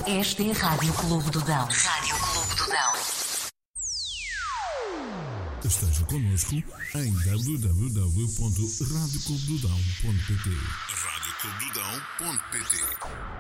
Esta é a Rádio Clube do Dão. Rádio Clube do Dão. Esteja connosco em www.radioclubedodão.pt. radioclubedodão.pt